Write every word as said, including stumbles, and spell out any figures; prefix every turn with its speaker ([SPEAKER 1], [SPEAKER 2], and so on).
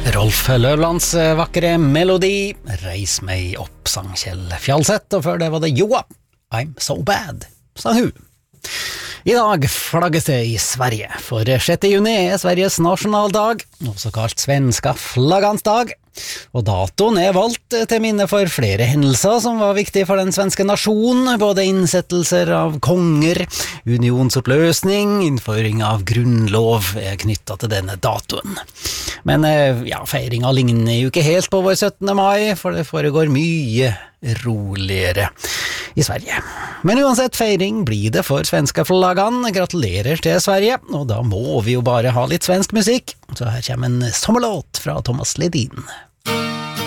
[SPEAKER 1] Rolf Løvlands vakre melodi Reis meg opp, sang Kjell Fjalseth, og før det var det Joa, I'm so bad, sang hun. I dag flagges det i Sverige, for sjette juni er Sveriges nasjonaldag, også kalt svenska flaggans dag, og datoen er valgt til minne for flere hendelser som var viktige for den svenske nasjonen, både innsettelser av konger, unionsoppløsning, innføring av grunnlov er knyttet til denne datoen. Men ja, feiringen ligner jo ikke helt på vår syttende mai, for det foregår mye roligere i Sverige. Men uansett feiring blir det for svenske flaggene. Gratulerer til Sverige, og da må vi jo bare ha litt svensk musikk. Så her kommer en sommerlåt fra Thomas Ledin.